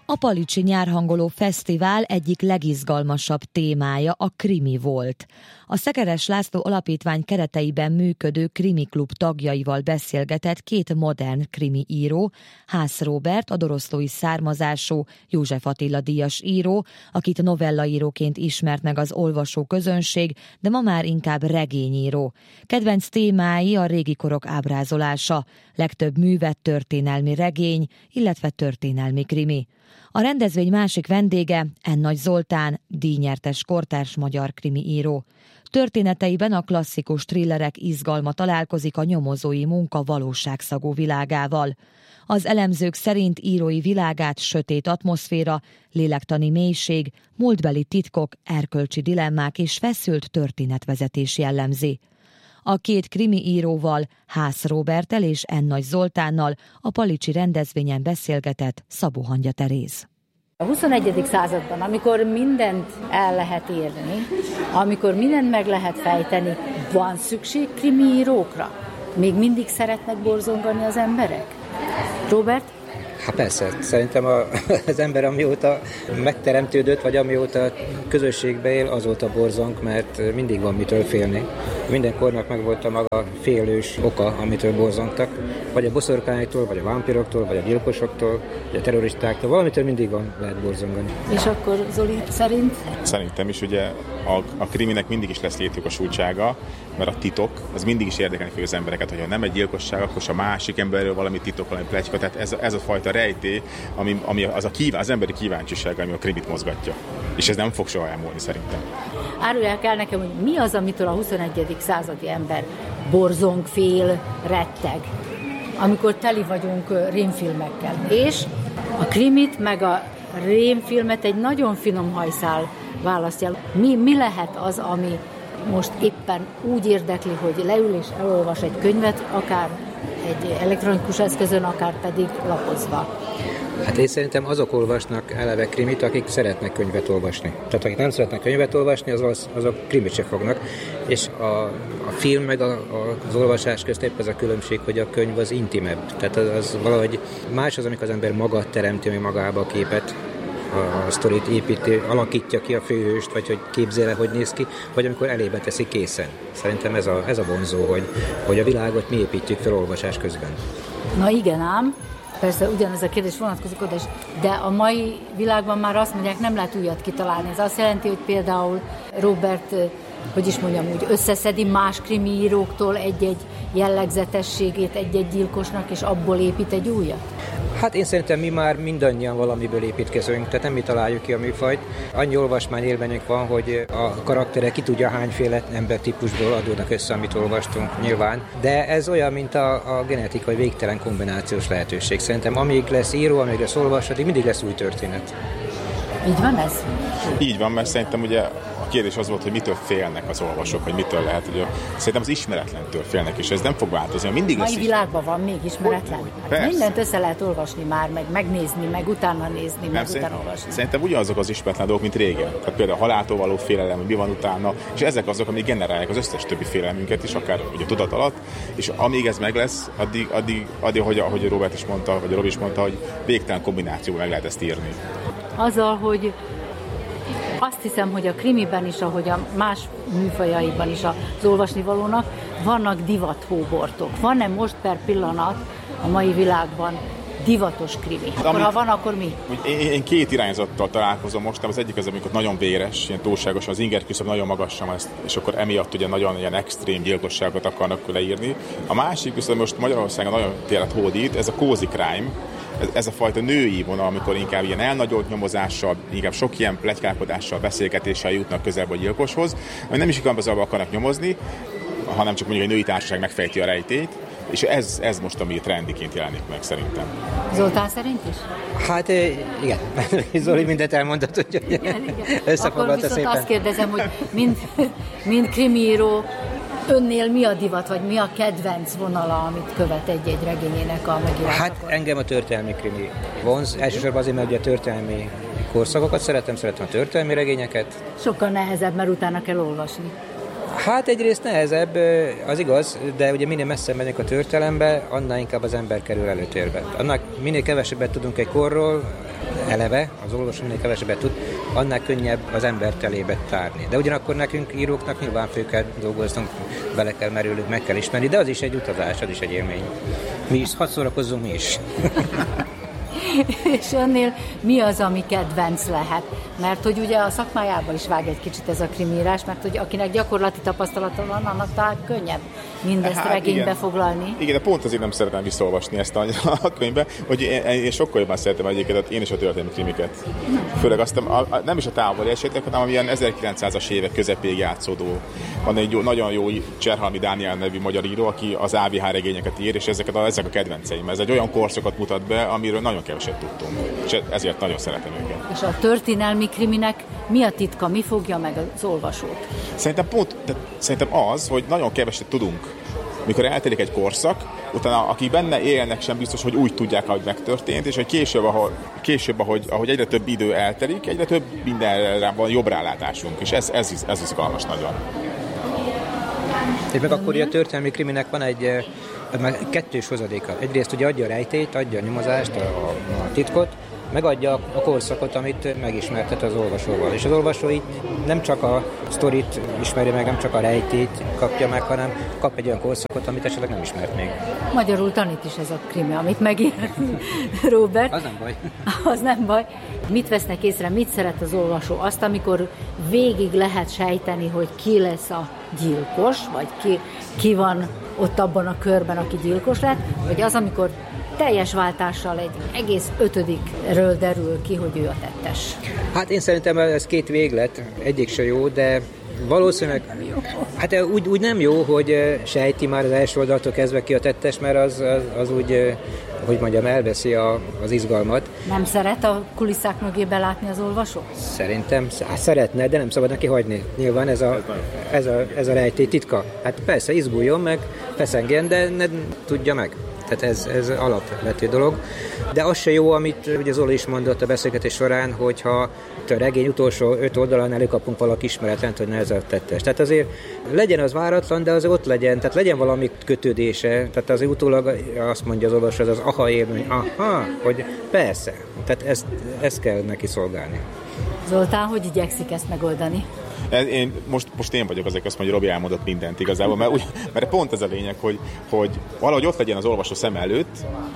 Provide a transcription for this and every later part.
A Palicsi Nyárhangoló Fesztivál egyik legizgalmasabb témája a krimi volt. A Szekeres László Alapítvány kereteiben működő Krimi Klub tagjaival beszélgetett két modern krimi író, Hász Róbert, a doroszlói származású József Attila díjas író, akit novellaíróként ismert meg az olvasó közönség, de ma már inkább regényíró. Kedvenc témái a régi korok ábrázolása, legtöbb műve történelmi regény, illetve történelmi krimi. A rendezvény másik vendége N. Nagy Zoltán, díjnyertes kortárs magyar krimi író. Történeteiben a klasszikus thrillerek izgalma találkozik a nyomozói munka valóságszagú világával. Az elemzők szerint írói világát sötét atmoszféra, lélektani mélység, múltbeli titkok, erkölcsi dilemmák és feszült történetvezetés jellemzi. A két krimi íróval, Hász Róberttel és N. Nagy Zoltánnal a palicsi rendezvényen beszélgetett Szabó Hangya Teréz. A 21. században, amikor mindent el lehet érni, amikor mindent meg lehet fejteni, van szükség krimi írókra? Még mindig szeretnek borzongani az emberek? Robert? Hát persze, szerintem az ember amióta megteremtődött, vagy amióta közösségbe él, azóta borzong, mert mindig van mitől félni. Minden kornak megvolt a maga félős oka, amitől borzongtak, vagy a boszorkányoktól, vagy a vámpiroktól, vagy a gyilkosoktól, vagy a terroristáktól, valamitől mindig lehet borzongani. És akkor Zoli szerint? Szerintem is ugye a kriminek mindig is lesz létjogosultsága, mert a titok, az mindig is érdekelni fog az embereket, hogyha nem egy gyilkosság, akkor a másik emberről valami titok, valami pletyka, tehát ez a fajta rejtély, ami az emberi kíváncsiság, ami a krimit mozgatja. És ez nem fog soha elmúlni szerintem. Árulják el nekem, hogy mi az, amitől a 21. századi ember borzong, fél, retteg, amikor teli vagyunk rémfilmekkel. És a krimit meg a rémfilmet egy nagyon finom hajszál választja. Mi lehet az, ami most éppen úgy érdekli, hogy leül és elolvas egy könyvet, akár egy elektronikus eszközön, akár pedig lapozva? Hát én szerintem azok olvasnak eleve krimit, akik szeretnek könyvet olvasni. Tehát akik nem szeretnek könyvet olvasni, azok krimit se fognak. És a film meg az olvasás közt épp ez a különbség, hogy a könyv az intimebb. Tehát az valahogy más az, amikor az ember maga teremti meg magába a képet, a sztorit építi, alakítja ki a főhőst, vagy hogy képzel, hogy néz ki, vagy amikor elébe teszi készen. Szerintem ez a vonzó, hogy a világot mi építjük fel olvasás közben. Na igen ám, persze ugyanez a kérdés vonatkozik oda is, de a mai világban már azt mondják, nem lehet újat kitalálni. Ez azt jelenti, hogy például Robert, hogy is mondjam úgy, összeszedi más krimi íróktól egy-egy jellegzetességét egy-egy gyilkosnak, és abból épít egy újat? Hát én szerintem mi már mindannyian valamiből építkezünk, tehát nem mi találjuk ki a műfajt. Annyi olvasmány élményünk van, hogy a karakterek ki tudja hányféle embertípusból adódnak össze, amit olvastunk nyilván. De ez olyan, mint a genetikai végtelen kombinációs lehetőség. Szerintem amíg lesz író, amíg lesz olvasó, addig mindig lesz új történet. Így van ez? Így van, mert szerintem ugye a kérdés az volt, hogy mitől félnek az olvasók, hogy mitől lehet, ugye szerintem az ismeretlentől félnek, és ez nem fog változni, mindig lesz. Mai világban van még ismeretlen. Hát mindent össze lehet olvasni már, meg megnézni, meg utána nézni, meg utána olvasni. Szerintem ugyanazok az ismeretlen dolgok, mint régen. Tehát például a haláltól való félelem, mi van utána, és ezek azok, amik generálják az összes többi félelmünket is, akár ugye tudat alatt, és amíg ez meg lesz, addig ahogy Robert is mondta, vagy Robi is mondta, hogy végtelen kombinációban meg lehet ezt írni. Azzal, hogy azt hiszem, hogy a krimiben is, ahogy a más műfajaiban is az olvasnivalónak vannak divathóbortok. Van-e most per pillanat a mai világban divatos krimi? Akkor ha van, akkor mi? Én két irányzattal találkozom most, az egyik az, amikor nagyon véres, ilyen túlságosan, az inger küszöb nagyon magasan, és akkor emiatt ugye nagyon ilyen extrém gyilkosságot akarnak leírni. A másik viszont most Magyarországon nagyon tényleg hódít, ez a cozy crime, ez a fajta női vonal, amikor inkább ilyen elnagyolt nyomozással, inkább sok ilyen pletykálkodással, beszélgetéssel jutnak közelebb a gyilkoshoz, vagy nem is igazából akarnak nyomozni, hanem csak mondjuk egy női társaság megfejti a rejtélyt, és ez most, ami trendiként jelenik meg szerintem. Zoltán szerint is? Hát igen, Zoli mindent elmondott, hogy összefoglalta szépen. Akkor viszont azt kérdezem, hogy mind krimiíró, önnél mi a divat, vagy mi a kedvenc vonala, amit követ egy-egy regényének a megírásakor? Hát engem a történelmi krimi vonz. Elsősorban azért, mert ugye a történelmi korszakokat szeretem a történelmi regényeket. Sokkal nehezebb, mert utána kell olvasni. Hát egyrészt nehezebb, az igaz, de ugye minél messzebb megyünk a történelembe, annál inkább az ember kerül előtérbe. Annak minél kevesebbet tudunk egy korról, eleve, az olvasó minél kevesebbet tud, annál könnyebb az embert elébe tárni. De ugyanakkor nekünk íróknak nyilván fő kell dolgoznunk, bele kell merülnünk, meg kell ismerni, de az is egy utazás, az is egy élmény. Mi is, hadd szórakozzunk mi is. És önnél mi az, ami kedvenc lehet? Mert hogy ugye a szakmájában is vág egy kicsit ez a krimírás, mert hogy akinek gyakorlati tapasztalata van, annak talán könnyebb mindezt regénybe foglalni. Igen, de pont azért nem szeretem visszaolvasni ezt a könyvbe, hogy én sokkal jobban szeretem egyébként, én is a történelmi krimiket. Főleg azt nem is a távoli esetek, hanem ilyen 1900-as évek közepéig játszódó. Van egy nagyon jó Cserhalmi Dániel nevű magyar író, aki az AVH regényeket ír, és ezek a kedvenceim. Ez egy olyan korszakat mutat be, amiről nagyon keveset tudtunk. És ezért nagyon szeretem őket. És a történelmi kriminek mi a titka, mi fogja meg az olvasót? Szerintem az, hogy nagyon keveset tudunk. Mikor eltelik egy korszak, utána akik benne élnek sem biztos, hogy úgy tudják, hogy megtörtént, és hogy később ahogy egyre több idő eltelik, egyre több mindenre van jobb rálátásunk, és ez izgalmas nagyon. És meg akkor a történelmi kriminek van egy kettős hozadéka. Egyrészt ugye adja a rejtélyt, adja a nyomozást, a titkot, megadja a korszakot, amit megismertet az olvasóval. És az olvasó így nem csak a sztorit ismeri meg, nem csak a rejtélyt kapja meg, hanem kap egy olyan korszakot, amit esetleg nem ismert még. Magyarul tanít is ez a krimi, amit megírt Róbert. Az nem baj. Az nem baj. Mit vesznek észre, mit szeret az olvasó? Azt, amikor végig lehet sejteni, hogy ki lesz a gyilkos, vagy ki van ott abban a körben, aki gyilkos lett, vagy az, amikor teljes váltással egy egész 5-ről derül ki, hogy ő a tettes. Hát én szerintem ez két véglet, egyik se jó, de valószínűleg hát úgy nem jó, hogy sejti már az első oldaltól kezdve ki a tettes, mert az úgy, hogy mondjam, elveszi az izgalmat. Nem szeret a kulisszák mögé belátni az olvasó? Szerintem szeretne, de nem szabad neki hagyni. Nyilván ez a rejtély titka. Hát persze, izguljon meg, feszengjen, de ne tudja meg. Tehát ez alapvető dolog. De az se jó, amit ugye Zoli is mondott a beszélgetés során, hogyha a regény utolsó 5 oldalán előkapunk valaki ismeretlent, hogy ne ez a tettes. Tehát azért legyen az váratlan, de az ott legyen, tehát legyen valami kötődése. Tehát azért utólag azt mondja az olvasó, az aha élmény, hogy persze. Tehát ezt kell neki szolgálni. Zoltán, hogy igyekszik ezt megoldani? Most én vagyok azok, azt mondja, Robi elmondott mindent igazából, mert pont ez a lényeg, hogy valahogy ott legyen az olvasó szem előtt,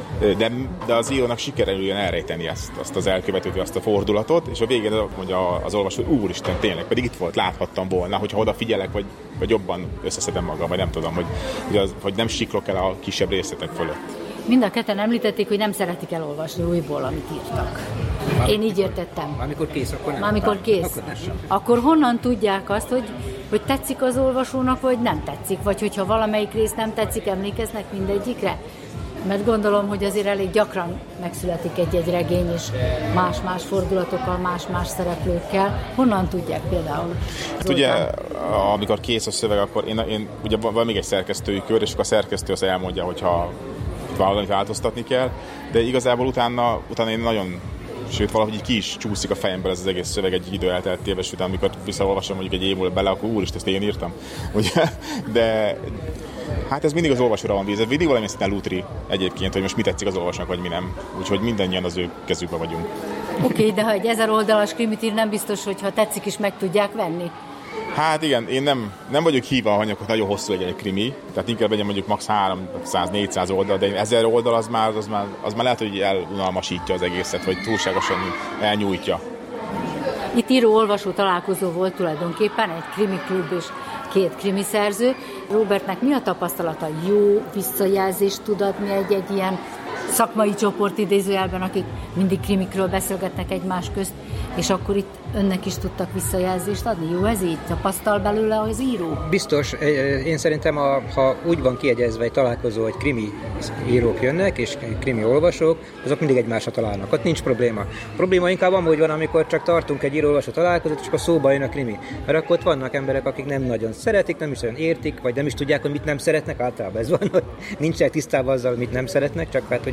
de az írónak sikerüljön elrejteni azt az elkövetőt, azt a fordulatot, és a végén mondja az olvasó, hogy úristen, tényleg, pedig itt volt, láthattam volna, hogyha odafigyelek, vagy jobban összeszedem magam, vagy nem tudom, hogy nem siklok el a kisebb részletek fölött. Mind a ketten említették, hogy nem szeretik elolvasni újból, amit írtak. Én így értettem. Amikor kész, akkor nem. Amikor kész. Akkor honnan tudják azt, hogy tetszik az olvasónak, vagy nem tetszik? Vagy hogyha valamelyik rész nem tetszik, emlékeznek mindegyikre? Mert gondolom, hogy azért elég gyakran megszületik egy regény, és más-más fordulatokkal, más-más szereplőkkel. Honnan tudják például? Hát ugye, amikor kész a szöveg, akkor én ugye van még egy szerkesztői kör, és akkor a szerkesztő azt elmondja, hogyha valamit változtatni kell, de igazából utána én nagyon, sőt valahogy így ki is csúszik a fejemből ez az egész szöveg egy idő elteltével, és utána amikor visszaolvasom mondjuk egy év múlva bele, akkor úristen, ezt én írtam. Ugye? De hát ez mindig az olvasóra van bízva, mindig valami szinten lútri egyébként, hogy most mi tetszik az olvasónak, vagy mi nem. Úgyhogy mindannyian az ő kezükben vagyunk. Oké, de ha egy 1000 oldalas krimit ír, nem biztos, hogy ha tetszik is meg tudják venni. Hát igen, én nem vagyok híva, hogy nagyon hosszú legyen egy krimi, tehát inkább legyen mondjuk max. 300-400 oldal, de 1000 oldal az már lehet, hogy elunalmasítja az egészet, vagy túlságosan elnyújtja. Itt író-olvasó találkozó volt tulajdonképpen, egy krimiklub és 2 krimiszerző. Robertnek mi a tapasztalata? Jó visszajelzést tud adni egy ilyen szakmai csoport idézőjelben, akik mindig krimikről beszélgetnek egymás közt, és akkor itt önnek is tudtak visszajelzést adni? Jó ez így? Tapasztal belőle az író? Biztos. Én szerintem, ha úgy van kiegyezve egy találkozó, hogy krimi írók jönnek, és krimi olvasók, azok mindig egymásra találnak. Ott nincs probléma. A probléma inkább amúgy van, amikor csak tartunk egy író-olvasó találkozót, és akkor szóba jön a krimi. Mert akkor ott vannak emberek, akik nem nagyon szeretik, nem is olyan értik, vagy nem is tudják, hogy mit nem szeretnek. Általában ez van, hogy nincsenek tisztában azzal, mit nem szeretnek, csak hát ugye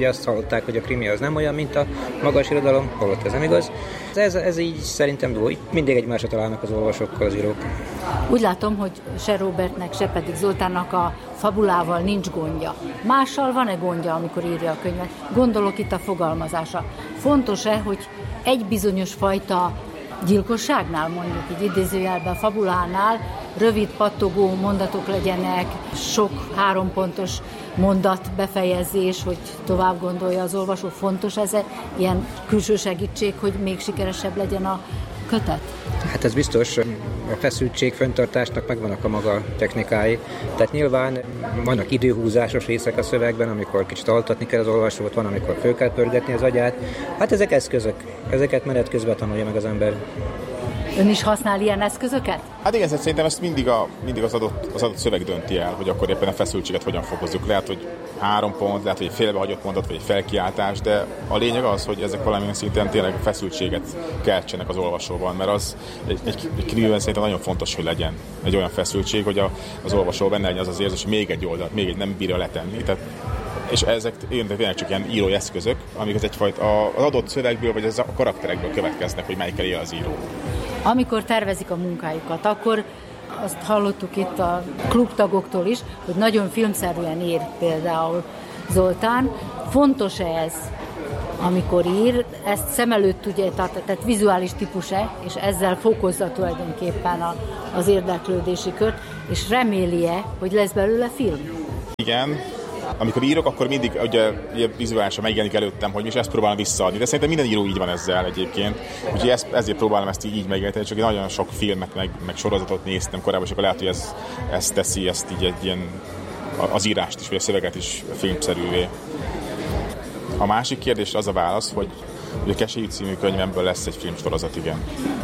ugye azt hallották, hogy a krimi az nem olyan, mint a magas irodalom, holott ez nem igaz. Ez így szerintem jó. Itt mindig egymásra találnak az olvasókkal az írók. Úgy látom, hogy se Robertnek, se pedig Zoltánnak a fabulával nincs gondja. Mással van-e gondja, amikor írja a könyvet? Gondolok itt a fogalmazásra. Fontos-e, hogy egy bizonyos fajta gyilkosságnál, mondjuk így idézőjelben, fabulánál rövid, pattogó mondatok legyenek, sok 3 pontos mondat befejezés, hogy tovább gondolja az olvasó. Fontos ez ilyen külső segítség, hogy még sikeresebb legyen a kötet? Hát ez biztos, a feszültség fenntartásnak megvannak a maga technikái. Tehát nyilván vannak időhúzásos részek a szövegben, amikor kicsit altatni kell az olvasót, van, amikor föl kell pörgetni az agyát. Hát ezek eszközök, ezeket menet közben tanulja meg az ember. Ön is használ ilyen eszközöket? Hát igen, szerintem ezt mindig az adott szöveg dönti el, hogy akkor éppen a feszültséget hogyan fokozzuk. Lehet, hogy 3 pont, lehet, hogy egy félbehagyott mondat, vagy egy felkiáltás, de a lényeg az, hogy ezek valamilyen szinten tényleg a feszültséget keltsenek az olvasóban, mert az egy krimiben szerintem nagyon fontos, hogy legyen egy olyan feszültség, hogy az olvasó benne legyen az érzés, hogy még egy oldalt, még egy nem bírja letenni. Tehát, és ezek tényleg csak ilyen írói eszközök, amik az egyfajta az adott szövegből, vagy a karakterekből következnek, hogy melyikkel él az író. Amikor tervezik a munkájukat, akkor azt hallottuk itt a klubtagoktól is, hogy nagyon filmszerűen ír például Zoltán. Fontos-e ez, amikor ír? Ezt szem előtt tudja tartani, tehát vizuális típus-e, és ezzel fokozza tulajdonképpen az érdeklődési kört, és reméli-e, hogy lesz belőle film? Igen. Amikor írok, akkor mindig ugye vizuálisan megjelenik előttem, hogy ezt próbálom visszaadni. De szerintem minden író így van ezzel egyébként. Úgyhogy ezért próbálom ezt így megjeleníteni, csak nagyon sok filmet, meg sorozatot néztem korábban, és akkor lehet, hogy ez teszi ezt így egy ilyen, az írást is, vagy a szöveget is filmszerűvé. A másik kérdésre az a válasz, hogy a Keselyű című könyvemből lesz egy filmsorozat, igen.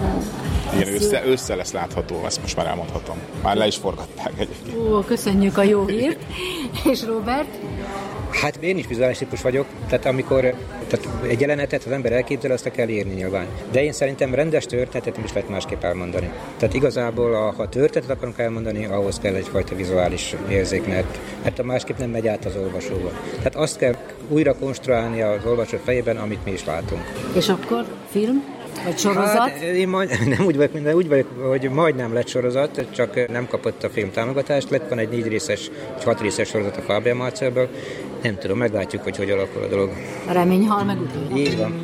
Igen, ősszel lesz látható, ezt most már elmondhatom. Már le is forgatták egyébként. Ó, köszönjük a jó hírt. És Robert? Hát én is vizuális típus vagyok, tehát amikor egy jelenetet az ember elképzel, azt kell írni nyilván. De én szerintem rendes történetet is lehet másképp elmondani. Tehát igazából, ha történetet akarunk elmondani, ahhoz kell egyfajta vizuális érzék, mert másképp nem megy át az olvasóba. Tehát azt kell újra konstruálni az olvasó fejében, amit mi is látunk. És akkor film? Vagy sorozat? Hát, én nem úgy vagyok, hogy majdnem lett sorozat, csak nem kapott a film támogatást. Van egy 4 részes, 6 részes sorozat a Fábián Marcelből. Nem tudom, meglátjuk, hogy alakul a dolog. A remény hal meg utána. Így van.